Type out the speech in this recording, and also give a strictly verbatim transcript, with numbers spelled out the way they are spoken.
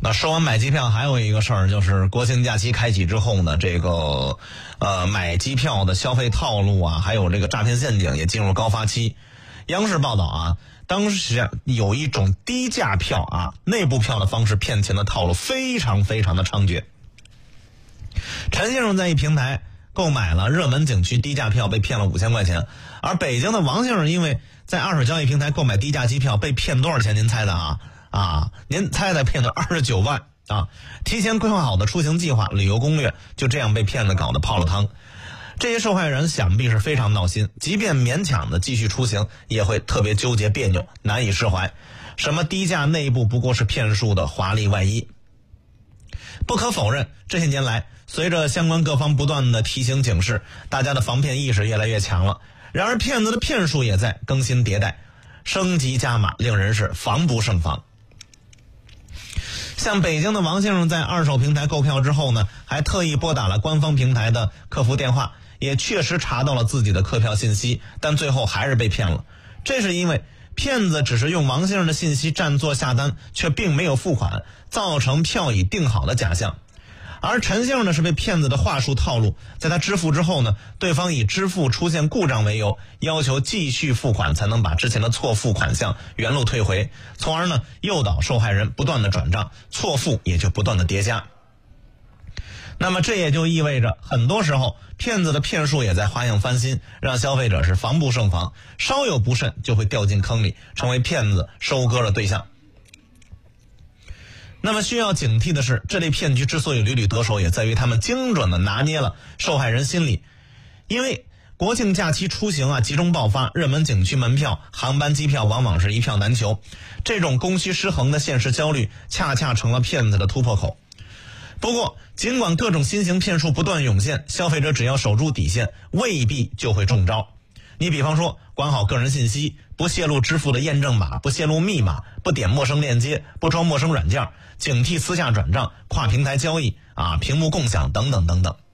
啊，说完买机票，还有一个事儿，就是国庆假期开启之后呢，这个呃买机票的消费套路啊，还有这个诈骗陷阱也进入高发期。央视报道啊，当时有一种低价票啊，内部票的方式骗钱的套路非常非常的猖獗。陈先生在一平台购买了热门景区低价票，被骗了五千块钱。而北京的王先生因为在二手交易平台购买低价机票，被骗多少钱？您猜的啊？啊，您猜猜骗了二十九万啊！提前规划好的出行计划、旅游攻略，就这样被骗子搞得泡了汤。这些受害人想必是非常闹心，即便勉强的继续出行，也会特别纠结别扭，难以释怀。什么低价内部不过是骗术的华丽外衣。不可否认，这些年来，随着相关各方不断的提醒警示，大家的防骗意识越来越强了。然而，骗子的骗术也在更新迭代，升级加码，令人是防不胜防。像北京的王先生在二手平台购票之后呢，还特意拨打了官方平台的客服电话，也确实查到了自己的客票信息，但最后还是被骗了。这是因为骗子只是用王先生的信息占座下单，却并没有付款，造成票已订好的假象。而陈先生呢，是被骗子的话术套路，在他支付之后呢，对方以支付出现故障为由，要求继续付款才能把之前的错付款项原路退回，从而呢诱导受害人不断的转账，错付也就不断的叠加。那么这也就意味着，很多时候骗子的骗术也在花样翻新，让消费者是防不胜防，稍有不慎就会掉进坑里，成为骗子收割的对象。那么需要警惕的是，这类骗局之所以屡屡得手，也在于他们精准的拿捏了受害人心理。因为国庆假期出行啊集中爆发，热门景区门票、航班机票往往是一票难求，这种供需失衡的现实焦虑，恰恰成了骗子的突破口。不过，尽管各种新型骗术不断涌现，消费者只要守住底线，未必就会中招。你比方说，管好个人信息，不泄露支付的验证码，不泄露密码，不点陌生链接，不装陌生软件，警惕私下转账、跨平台交易啊、屏幕共享等等等等。